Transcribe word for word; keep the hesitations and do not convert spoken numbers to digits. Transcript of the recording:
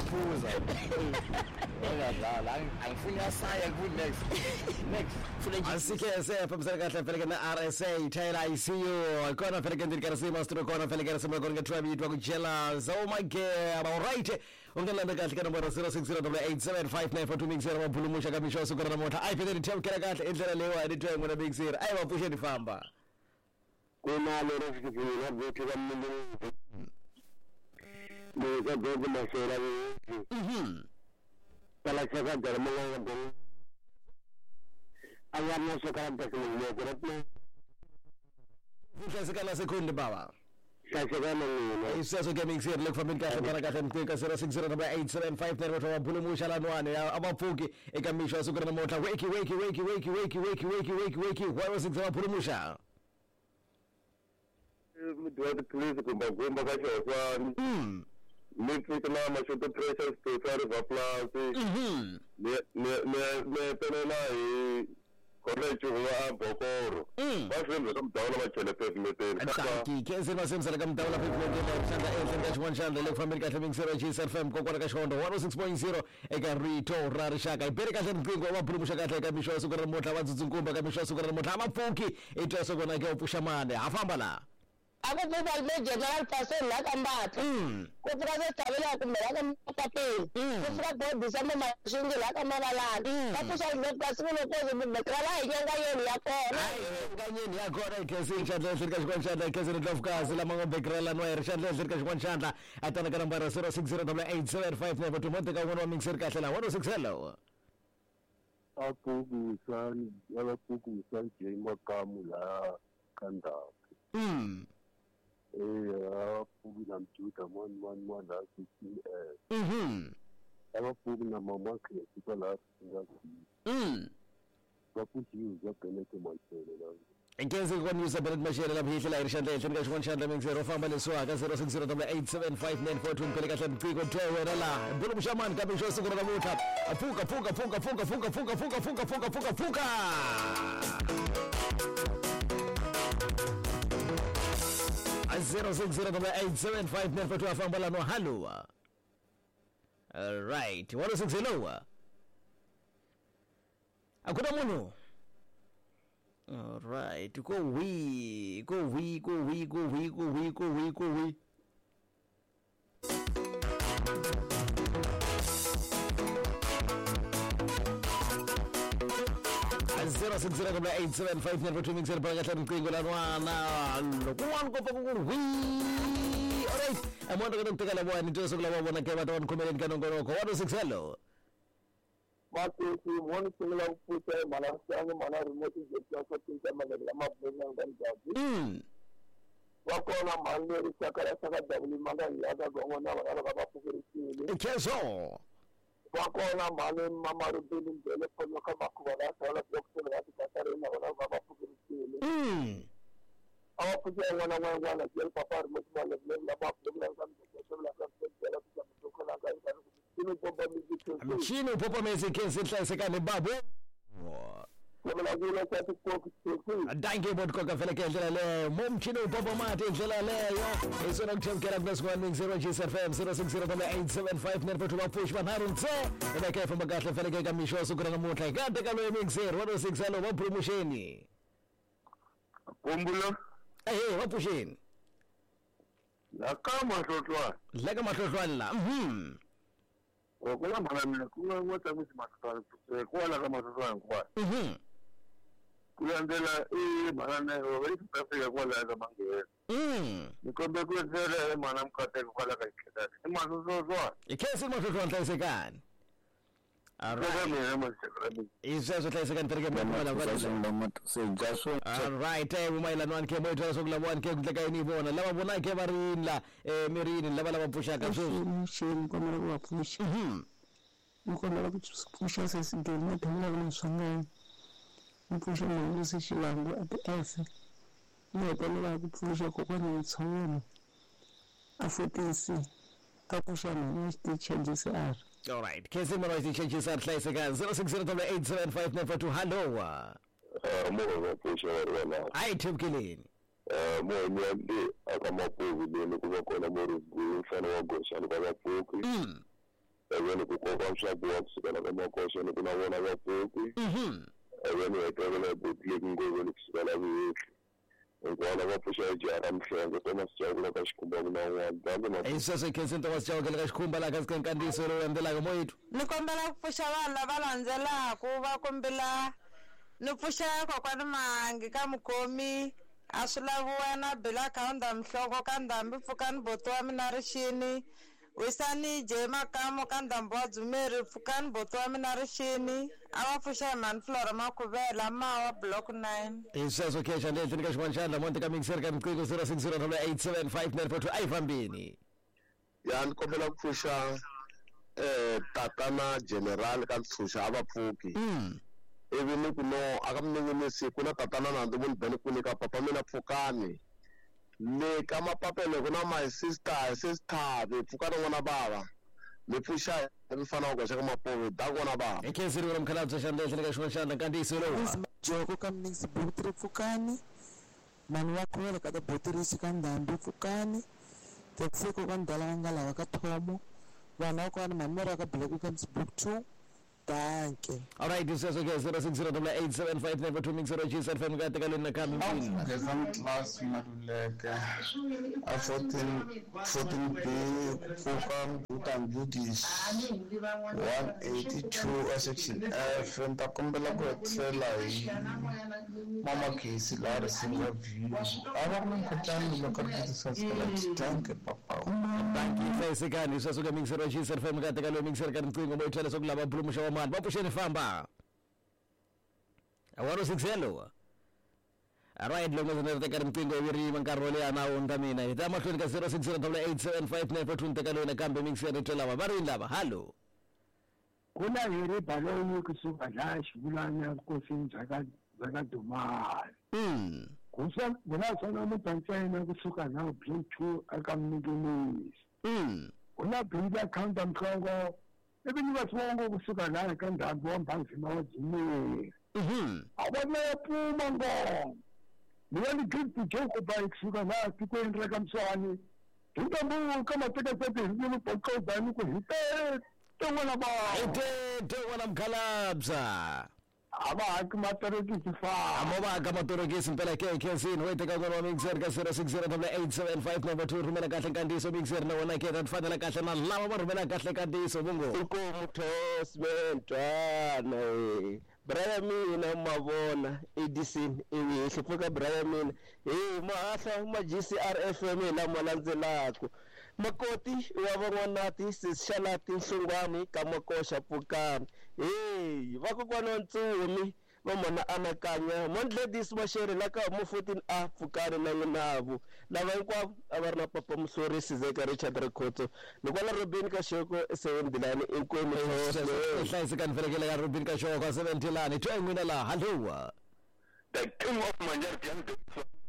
ngiyaphuza ngiyadlala angifuni asaya ku next next asike sefamsana kahle phela ke na R S A Tyler I C U kona phela ke ndikara sima stro kona phela ke sima kona tribe yitwa ku Jealous oh my god all right ungalanda kahle ke number zero six zero eight seven five nine four two mix zero mabhulumusha kamisho sukona na mota ayi phela ndithemkela kahle indlela leyo ayithiwe ngona mix zero ayi bapushe ndifamba kunalo refikile bethi kamuntu Nega gogo masera mhm pala saka dharma ngam awarna saka teknologi korapna Vuka sekala sekunde baba saka nini Isiso gaming sir look from inkahle bana kahle mthika zero six zero eight seven five nine four mabhulumusha lanwane abafuki ekamisho sukona na mota weki weki weki weki weki weki weki weki weki zero six mabhulumusha mudwadi please kumba kumba kasho mm Nitritna mashuto pressure to sorry vapla mhm ne ne ne penela e correcho wa bokoro bafembe kamdawula bachele pavement Ataki kenze masemsala kamdawula pavement shanda enhle kahle one shanda le family kahle mixero G S F M kokwana kashondo one oh six point zero eka Rito rarishaka ibere kahle mpingo wabhulumusha kahle kamisho sukona mota wadzutsunkumba kamisho sukona mota amafuki ito sokona ke upusha mane afamba la Ako mobile me general person la kambatha mm kufika setabela kumbe la kamapapeli kufika bodi sama mashingi la kamalala kapusha ngeka sibone kwaze mbekrala inyanga yeni yakona kanyeni yakona ikesi shadle sirka shikwan shadle ikesi ndlofukazi la mangombe krala noer shadle sirka shikwan shadla atana kana mbara zero six zero eight seven five nine four monte ka wona mixer kahle la one oh six hello apuku san yala puku san je makamu la kanda mm eh apuku na mtuta mon mon mon la sixteen eh mhm apuku na mama kristo la ngazi mm bapushi uza peneke machele la Ingezi kwa news about mashele la bhihle la irshanda ile thenga shikwan shanda mixer ofamba leswaka zero six zero eight seven five nine four two mpeleka hla mpiko twewe la bulu mshamani kabisho sukura na muta fuka fuka fuka fuka fuka fuka fuka fuka fuka fuka fuka zero six zero eight seven five nine four two afamba la no hello all right one oh six hello akuna munu all right go we go we go we go we go we go we go we zero six zero eight seven five nine four two mixer para gatar mkingo la wana lokuan ko pakuru we all right amonda kadang tegala bwana ntoso kula bwana ke baton komelen kanongoro ko one oh six hello Mati si mon singla puta mana sang mana remote jetya ko tinta magala ma bena dan jadi mm wako na mande sakara saka dabli maga yaga gongo na wala baba pukuri ni keso wako na mane mama rubin dele ko ka makwala sala doctor na tikatare na wala baba pukuri ni mm awa puja wana wana wana jel papa remote wala na baba pukuri kan ko la kan dele ko ko la kan Chino popa music. Chino popa music senhlayisekane babo. Wala ngila sathi kokho. Danke bodko ka vele ke ndlela le mom chino popa mate ndlela leyo. Isona kuthemkela plus one zero G S F M zero six zero eight seven five nine four two push banharu tse. Ebe ke famba kahle vele ke kamisho sukura namuhla. Kade ka lo mixer one oh six hello wa promotion. Kumbulo. Eh wa pusheni. La kama hlotwa. La kama hlotwa la. Mhm. Okula mara kuma mota misi matata kwala kama sasa kwa mhm kulandela eh marana wewe tutafika kwala kama ngeke mm nikombe kwenzela mana mkate kwala kaikeda maso zozo ikesi mototwa ntaisekani Izazo taisekani tereke mwana kwa all right eh umayila nwanke moyo sokula mwanke kutleka inibona laba bona ke barinla eh mirini laba laba pusha ka so sheni kwa mara kwa pusha mhm ukona la kupusha sasa ndio ndio na msanga mpusha mwana sishilango ati efe ni pale la kupusha kwa kwa ntsawona afutisi kapusha na ni changes are all right kesi mara isi changes are taisekani zero six zero eight seven five nine four two hello ah mo pusha wala ai tumkilini eh mo ni akama povu ni kuba kona mo mfano wa gosha ni kwa povu mm eveni kukoka mshabu wa kusukana kama kosha ni kuna wana wapuki eveni wetele butile kungogeni kusukana viyefu ngwana wapusha ijara mshengo Thomas Chawla kashikumba kuna wana isese kesi Thomas Chawla kashikumba la kasikankandiswe lo endela moyitu nikombela kupusha vana valandzelaka va kombela ni pfuxa kokwani Mangi ka mukhomi a swi laviwa na bila kaunda mhloko ka ndhambi pfukani boto wa mina rixini wisani je makamo ka ndhambi wa Dzumeri pfukani boto wa mina rixini a va pfuxa hi mani Flora Makuvela mawa block nine isese kesha ndethu nika xwanxandla monte ka mixer ka mqiko zero six zero eight seven five nine four two ayifambini ya nikombela kupusha eh tatana general ka Ntshusha abapfuki mm evi ni kuno akamnengenesi kuna tatana nandi munhu bene kunika papa mina pfukani le ka mapapele kuna my sister sister pfukani n'wana bava le pfuxa mfana wa ka mapove da kona bava ekesiri ro mkhalabyo xandla nika xwanxandla nkandiso lo joko ka mnisi butri pfukani mani wa khwela ka botirisi ka ndhambi pfukani tetseko ka ndala nga lava ka thomo vana wa kona mamera ka black ka book two danke all right this is okay zero six zero eight seven five nine four two mix zero G S F M ka tekalweni na kambi mpini ngezam class maluleke a fourteen fourteen B kufuka mbuta mbudis one eighty-two a section F ntakombela ku etsela hi mama Casey la risinga view ava ku nkutani loko ri discuss danke papa banki ihlayisekani sasuka mix zero G S F M ka tekalweni mixer ka rinqingo moyithela sokulava blumusha wa mani bapusheni famba awaro six hello alright lo ngizona teka rinqingo yirima nkarhi wo leha na wona mina hi ta mahlweni ka zero six zero eight seven five nine four two tekalweni kambe mixer ritela va ri lava hallo kuna hiri baloni kusuka la xivulana nkosini bya ka Dumali mm kusa kuna sana mutantsena kusuka na blue two aka mngenisi mm una bank account amkhongo ebini basongo kusuka la ka ndhambi wa Mbanzima wa Dzumeri mhm abona yaphuma ngo niwani gift joko ba kusuka la tikweni ra ka Mswani ntambu kama teka tete hini pokoza ni ku hite tongona ba ite tongona mkhalabza aba haki matorokisi fa amoba ka matorokisi mpela ke ke sin ho teka ngwana mixer ka zero six zero eight seven five nine four two rumela kahle kandiso mixer na wona ke tfanela kahle na lava va rumela kahle kandiso bungo uko muthosmentwana we brother mina mavona Edison iwi hlupuka brother mina hey mahla ma G C R F M la malandzelako makoti wa van'wanati sishalati nhlungwani ka makosha pukani hey vakokwana Ntsumi vamona anakanya mondledis mashere la ka mo fourteen a pfukani na nginavu lava hinkwavo a va ri na papa Muhlorisi Zeka Richard Rekhoto nikwala Robin Kashoko seven Dilani inkwemi ihlayisekani velekele ya Robin Kashoko seven Dilani to engwina la hallo the king of Manjari